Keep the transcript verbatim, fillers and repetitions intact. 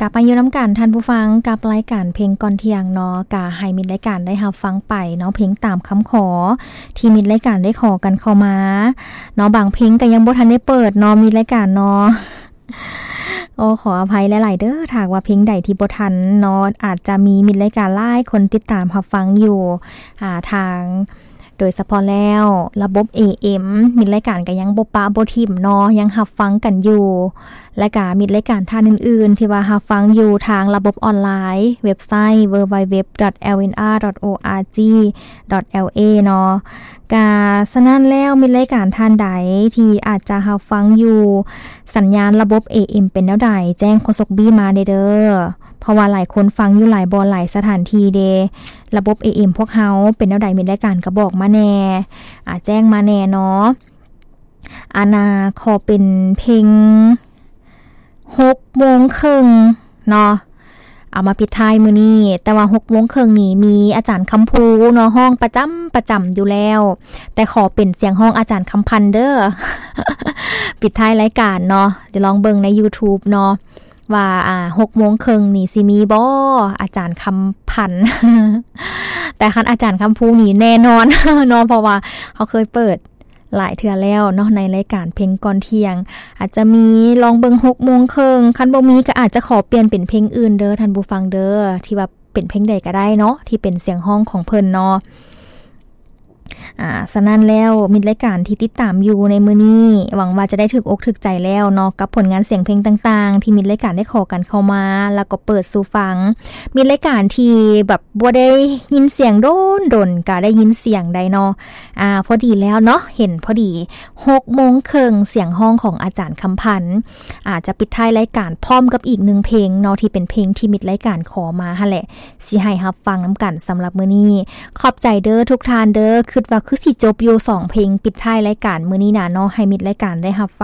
กลับมาอยู่น้ำกันท่านผู้ฟังกับรายการเพลงก่อนเที่ยงเนาะกะให้มิตรรายการได้รับฟังไปเนาะเพลงตามคำขอที่มิตรรายการได้ขอกันเข้ามาเนาะบางเพลงก็ยังบ่ทันได้เปิดเนาะมีรายการเนาะโอ้ขออภัยหลายๆเด้อถ้าว่าเพลงใดที่บ่ทันเนาะอาจจะมีมิตรรายการหลายคนติดตามรับฟังอยู่อ่าทางโดยเฉพาะแล้วระบบ เอ เอ็ม มิตรรายการก็ยังบ่ปะบ่ทิ่มเนาะยังรับฟังกันอยู่และก็มิตรรายการท่านอื่นๆที่ว่ารับฟังอยู่ทางระบบออนไลน์เว็บไซต์ ดับเบิลยู ดับเบิลยู ดับเบิลยู ดอท แอล เอ็น อาร์ ดอท โอ อาร์ จี ดอท แอล เอ เนาะก็ฉะนั้นแล้วมิตรรายการท่านใดที่อาจจะรับฟังอยู่สัญญาณระบบ เอ เอ็ม เป็นแนวใดแจ้งโฆษกบี้มาเด้อเพราะว่าหลายคนฟังอยู่หลายบอลหลายสถานที่เดระบบ เอ เอ็ม พวกเฮาเป็นแนวใดมีรายการก็บอกมาแน่อ่าแจ้งมาแน่เนาะอานาขอเป็นเพลง หกโมงครึ่งเนาะเอามาปิดท้ายมื้อนี้แต่ว่า หกโมงครึ่งนี่มีอาจารย์คำภูเนาะห้องประจำประจำอยู่แล้วแต่ขอเป็นเสียงห้องอาจารย์คำพันธ์เด้อ ปิดท้ายรายการเนาะเดี๋ยวลองเบิ่งใน YouTube เนาะว่าอ่า หกโมงครึ่งนี่สิมีบ่อาจารย์คำพันธ์ แต่คันอาจารย์คำภูนี่แน่นอน เนาะเพราะว่าเขาเคยเปิดหลายเทื่อแล้วเนาะในรายการเพลงก่อนเที่ยงอาจจะมีลองเบิ่ง หกโมงครึ่งคันบ่มีก็อาจจะขอเปลี่ยนเป็นเพลงอื่นเด้อท่านผู้ฟังเด้อที่ว่าเป็นเพลงใดก็ได้เนาะที่เป็นเสียงห้องของเพิ่นเนาะอ่าฉะนั้นแล้วมิตรรายการที่ติดตามอยู่ในมื้อนี้หวังว่าจะได้ถึกอกถึกใจแล้วเนาะกับผลงานเสียงเพลงต่างๆที่มิตรรายการได้ขอกันเข้ามาแล้วก็เปิดสู่ฟังมิตรรายการที่แบบบ่ได้ยินเสียงโดนดนก็ได้ยินเสียงได้เนาะอ่าพอดีแล้วเนาะเห็นพอดี หกโมงครึ่งเสียงห้องของอาจารย์คำพันธ์อาจจะปิดท้ายรายการพร้อมกับอีกหนึ่งเพลงเนาะที่เป็นเพลงที่มิตรรายการขอมาหั่นแหละสิให้รับฟังนํกันสำหรับมื้อนี้ขอบใจเด้อทุกท่านเด้อคิดว่าคือสิจบอยู่สองเพลงปิดท้ายรายการมื้อนี้น่ะเนาะให้มิตรรายการได้รับ